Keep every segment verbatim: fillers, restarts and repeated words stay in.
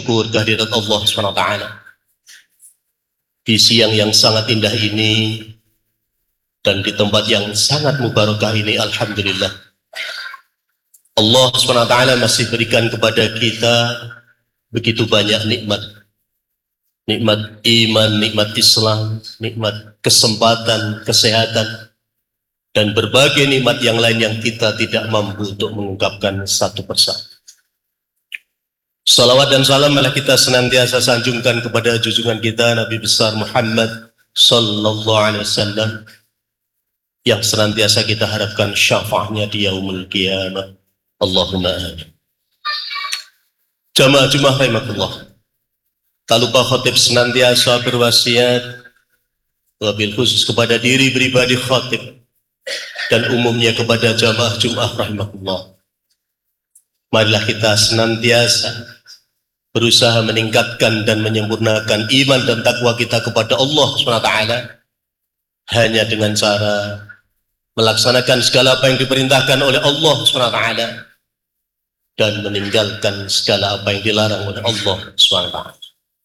bersyukur kehadirat Allah subhanahu wa taala di siang yang sangat indah ini dan di tempat yang sangat mubarakah ini. Alhamdulillah, Allah subhanahu wa taala masih berikan kepada kita begitu banyak nikmat. Nikmat iman, nikmat Islam, nikmat kesempatan, kesehatan, dan berbagai nikmat yang lain yang kita tidak mampu untuk mengungkapkan satu persatu. Salawat dan salam malah kita senantiasa sanjungkan kepada junjungan kita Nabi besar Muhammad sallallahu alaihi wasallam yang senantiasa kita harapkan syafaatnya di yaumul qiyamah. Allahumma amin. Jamaah Jumat rahimakumullah, tak lupa khatib senantiasa berwasiat wabil khusus kepada diri pribadi khatib dan umumnya kepada jamaah Jumat rahimakumullah. Marilah kita senantiasa berusaha meningkatkan dan menyempurnakan iman dan takwa kita kepada Allah subhanahu wa taala hanya dengan cara melaksanakan segala apa yang diperintahkan oleh Allah subhanahu wa taala dan meninggalkan segala apa yang dilarang oleh Allah subhanahu wa taala.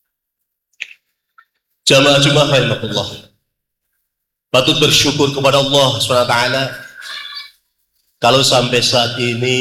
Jamaah Jumat rahimakumullah, patut bersyukur kepada Allah subhanahu wa taala kalau sampai saat ini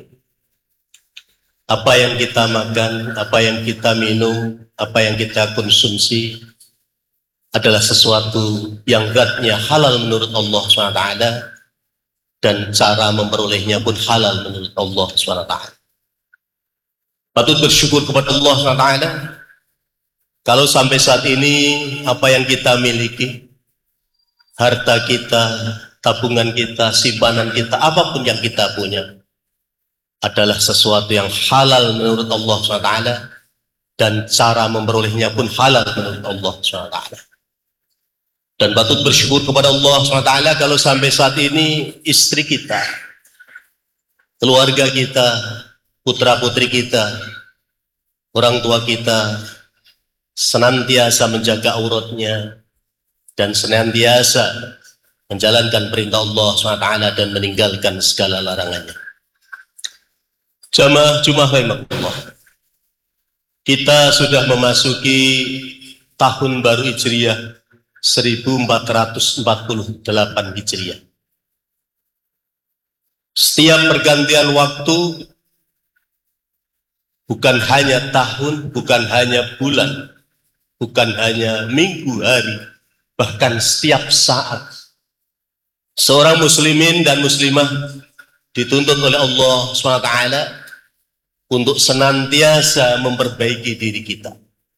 apa yang kita makan, apa yang kita minum, apa yang kita konsumsi adalah sesuatu yang zatnya halal menurut Allah subhanahu wa taala dan cara memperolehnya pun halal menurut Allah subhanahu wa taala. Patut bersyukur kepada Allah subhanahu wa taala kalau sampai saat ini apa yang kita miliki, harta kita, tabungan kita, simpanan kita, apapun yang kita punya adalah sesuatu yang halal menurut Allah subhanahu wa taala dan cara memperolehnya pun halal menurut Allah subhanahu wa taala. Dan patut bersyukur kepada Allah subhanahu wa taala kalau sampai saat ini istri kita, keluarga kita, putra-putri kita, orang tua kita senantiasa menjaga auratnya dan senantiasa menjalankan perintah Allah subhanahu wa taala dan meninggalkan segala larangannya. Jamaah Jumat rahimakumullah, kita sudah memasuki tahun baru Hijriah seribu empat ratus empat puluh delapan Hijriah. Setiap pergantian waktu bukan hanya tahun, bukan hanya bulan, bukan hanya minggu, hari, bahkan setiap saat seorang muslimin dan muslimah dituntut oleh Allah subhanahu wa taala untuk senantiasa memperbaiki diri kita,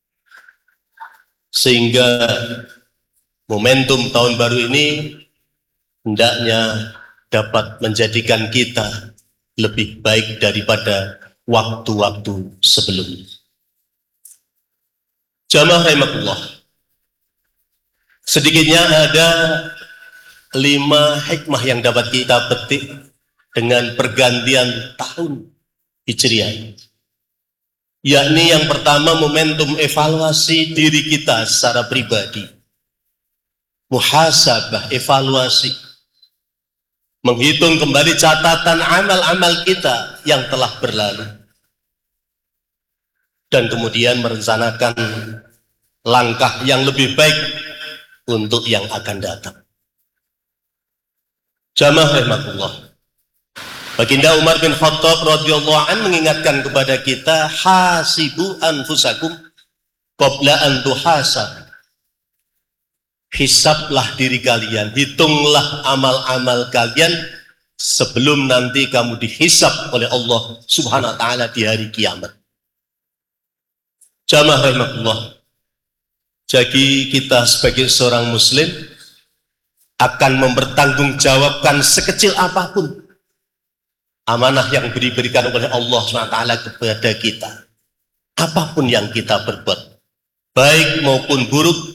sehingga momentum tahun baru ini hendaknya dapat menjadikan kita lebih baik daripada waktu-waktu sebelumnya. Jamaah rahimakumullah, sedikitnya ada lima hikmah yang dapat kita petik dengan pergantian tahun Hijriah, yakni yang pertama momentum evaluasi diri kita secara pribadi, muhasabah, evaluasi, menghitung kembali catatan amal-amal kita yang telah berlalu dan kemudian merencanakan langkah yang lebih baik untuk yang akan datang. Jamaah rahimakumullah, Baginda Umar bin Khattab radhiyallahu an mengingatkan kepada kita, hasibu anfusakum qabla an tuhasab. Hisablah diri kalian, hitunglah amal-amal kalian sebelum nanti kamu dihisab oleh Allah subhanahu wa ta'ala di hari kiamat. Jamaah rahimakumullah, jadi kita sebagai seorang muslim akan mempertanggungjawabkan sekecil apapun amanah yang diberikan oleh Allah subhanahu wa taala kepada kita. Apapun yang kita berbuat, baik maupun buruk,